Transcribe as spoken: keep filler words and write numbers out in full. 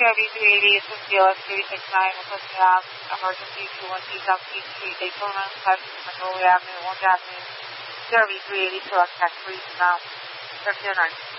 R V three eighty, this is D L S three six nine, requesting out emergency two one two South Peach Street, Daytona, South Magnolia Avenue, Orange Avenue, C R V three eighty, select tax three now, seven zero nine.